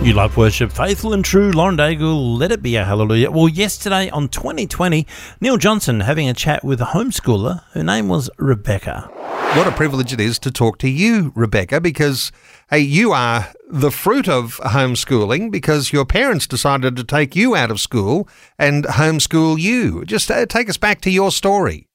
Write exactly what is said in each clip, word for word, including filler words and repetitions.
You love worship, faithful and true, Lauren Daigle, let it be a hallelujah. Well, yesterday on twenty twenty, Neil Johnson having a chat with a homeschooler. Her name was Rebecca. What a privilege it is to talk to you, Rebecca, because, hey, you are the fruit of homeschooling because your parents decided to take you out of school and homeschool you. Just uh, take us back to your story.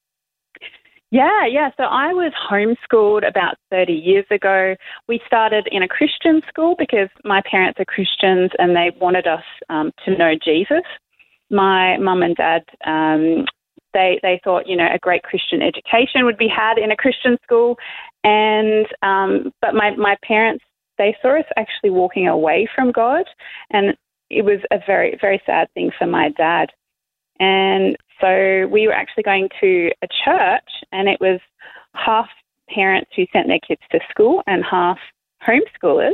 Yeah, yeah. So I was homeschooled about thirty years ago. We started in a Christian school because my parents are Christians and they wanted us um, to know Jesus. My mum and dad, um, they they thought, you know, a great Christian education would be had in a Christian school. And um, but my, my parents, they saw us actually walking away from God. And it was a very, very sad thing for my dad. And so we were actually going to a church, and it was half parents who sent their kids to school and half homeschoolers.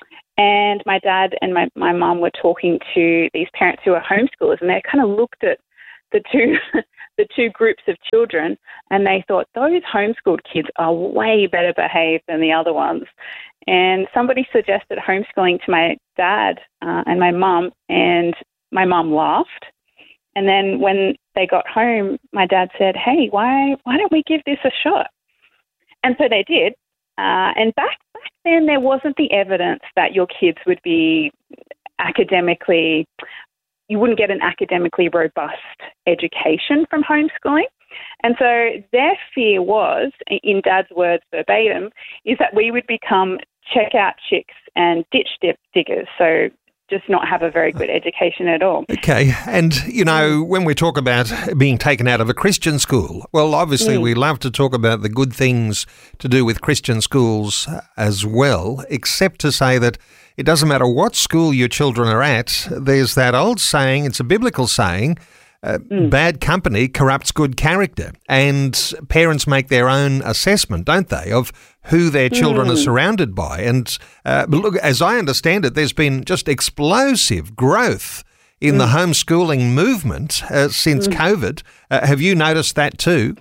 And my dad and my, my mum were talking to these parents who are homeschoolers, and they kind of looked at the two the two groups of children, and they thought, those homeschooled kids are way better behaved than the other ones. And somebody suggested homeschooling to my dad uh, and my mum, and my mum laughed. And then when they got home, my dad said, hey, why why don't we give this a shot? And so they did. Uh, and back, back then, there wasn't the evidence that your kids would be academically, you wouldn't get an academically robust education from homeschooling. And so their fear was, in Dad's words verbatim, is that we would become checkout chicks and ditch dip diggers. So just not have a very good education at all. Okay. And, you know, when we talk about being taken out of a Christian school, well, obviously mm. we love to talk about the good things to do with Christian schools as well, except to say that it doesn't matter what school your children are at. There's that old saying, it's a biblical saying, Uh, mm. bad company corrupts good character, and parents make their own assessment, don't they, of who their children mm. are surrounded by. And uh, but look, as I understand it, there's been just explosive growth in mm. the homeschooling movement uh, since mm. COVID. Uh, have you noticed that too?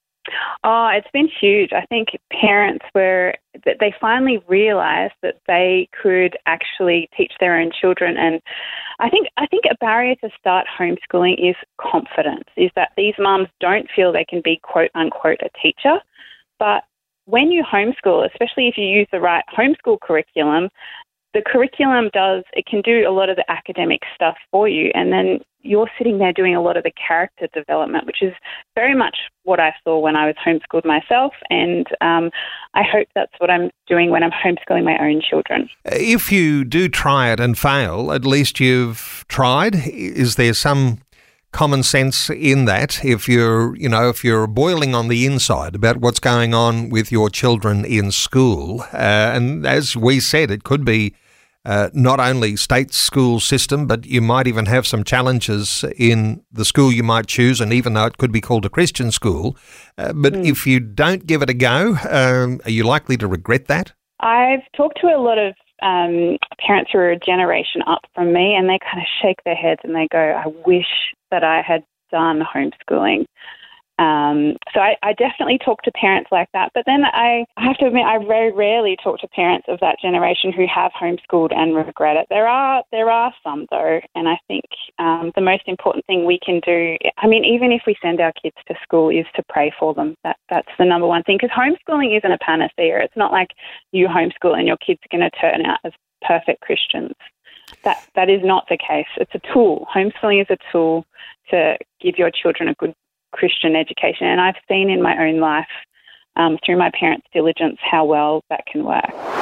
Oh, it's been huge. I think parents were, that they finally realised that they could actually teach their own children. And I think I think a barrier to start homeschooling is confidence, is that these mums don't feel they can be, quote unquote, a teacher. But when you homeschool, especially if you use the right homeschool curriculum, the curriculum does, it can do a lot of the academic stuff for you. And then you're sitting there doing a lot of the character development, which is very much what I saw when I was homeschooled myself. And um, I hope that's what I'm doing when I'm homeschooling my own children. If you do try it and fail, at least you've tried. Is there some common sense in that? If you're, you know, if you're boiling on the inside about what's going on with your children in school, uh, and as we said, it could be Uh, not only state school system, but you might even have some challenges in the school you might choose, and even though it could be called a Christian school. Uh, but mm. if you don't give it a go, um, are you likely to regret that? I've talked to a lot of um, parents who are a generation up from me, and they kind of shake their heads and they go, I wish that I had done homeschooling. Um, so I, I definitely talk to parents like that. But then I, I have to admit, I very rarely talk to parents of that generation who have homeschooled and regret it. There are there are some, though, and I think um, the most important thing we can do, I mean, even if we send our kids to school, is to pray for them. That That's the number one thing, because homeschooling isn't a panacea. It's not like you homeschool and your kids are going to turn out as perfect Christians. That That is not the case. It's a tool. Homeschooling is a tool to give your children a good Christian education, and I've seen in my own life um, through my parents' diligence how well that can work.